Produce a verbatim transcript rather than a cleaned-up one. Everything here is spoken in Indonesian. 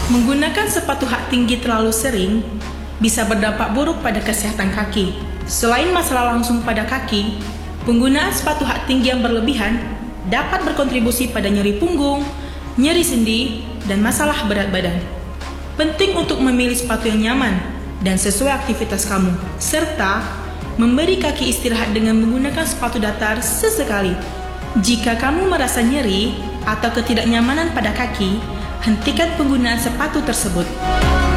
Menggunakan sepatu hak tinggi terlalu sering bisa berdampak buruk pada kesehatan kaki. Selain masalah langsung pada kaki, penggunaan sepatu hak tinggi yang berlebihan dapat berkontribusi pada nyeri punggung, nyeri sendi, dan masalah berat badan. Penting untuk memilih sepatu yang nyaman dan sesuai aktivitas kamu, serta memberi kaki istirahat dengan menggunakan sepatu datar sesekali. Jika kamu merasa nyeri atau ketidaknyamanan pada kaki, hentikan penggunaan sepatu tersebut.